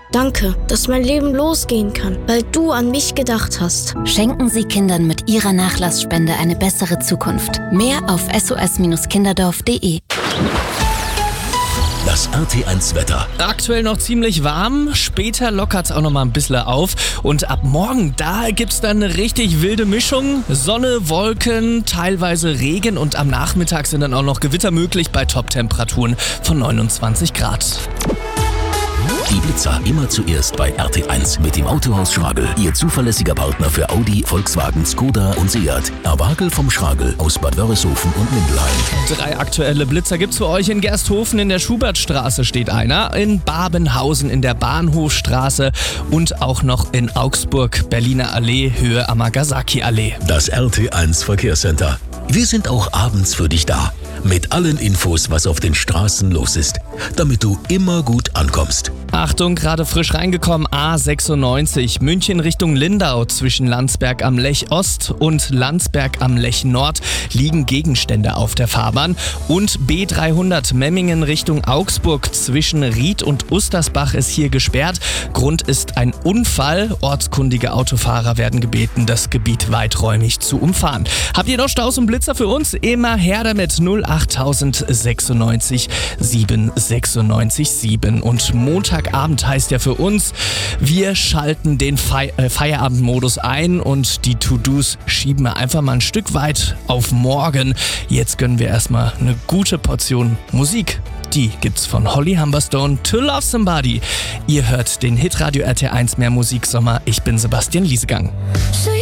Danke, dass mein Leben losgehen kann, weil du an mich gedacht hast. Schenken Sie Kindern mit Ihrer Nachlassspende eine bessere Zukunft. Mehr auf sos-kinderdorf.de. Das RT1 Wetter. Aktuell noch ziemlich warm, später lockert es auch noch mal ein bisschen auf und ab morgen, da gibt's dann eine richtig wilde Mischung. Sonne, Wolken, teilweise Regen und am Nachmittag sind dann auch noch Gewitter möglich bei Top-Temperaturen von 29 Grad. Die Blitzer immer zuerst bei RT1 mit dem Autohaus Schragel. Ihr zuverlässiger Partner für Audi, Volkswagen, Skoda und Seat. Erwagel vom Schragel aus Bad Wörishofen und Mindelheim. 3 aktuelle Blitzer gibt's für euch. In Gersthofen in der Schubertstraße steht einer, in Babenhausen in der Bahnhofstraße und auch noch in Augsburg, Berliner Allee, Höhe Amagasaki Allee. Das RT1 Verkehrscenter. Wir sind auch abends für dich da. Mit allen Infos, was auf den Straßen los ist, damit du immer gut ankommst. Achtung, gerade frisch reingekommen, A96, München Richtung Lindau zwischen Landsberg am Lech Ost und Landsberg am Lech Nord liegen Gegenstände auf der Fahrbahn. Und B300 Memmingen Richtung Augsburg zwischen Ried und Ustersbach ist hier gesperrt. Grund ist ein Unfall. Ortskundige Autofahrer werden gebeten, das Gebiet weiträumig zu umfahren. Habt ihr noch Staus und Blitzer für uns? Immer her damit 08096 796 7. Und Montagabend heißt ja für uns, wir schalten den Feierabendmodus ein und die To-Dos schieben wir einfach mal ein Stück weit auf morgen. Jetzt gönnen wir erstmal eine gute Portion Musik. Die gibt's von Holly Humberstone, To Love Somebody. Ihr hört den Hitradio RT1 Mehr Musik Sommer. Ich bin Sebastian Liesegang.